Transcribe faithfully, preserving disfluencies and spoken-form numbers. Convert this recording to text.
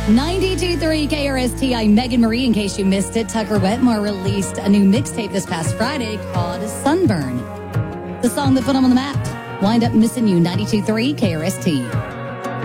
ninety-two point three K R S T. I'm Megan Marie. In case you missed it, Tucker Wetmore released a new mixtape this past Friday called Sunburn. The song that put him on the map. Wind Up Missing You, ninety-two point three K R S T.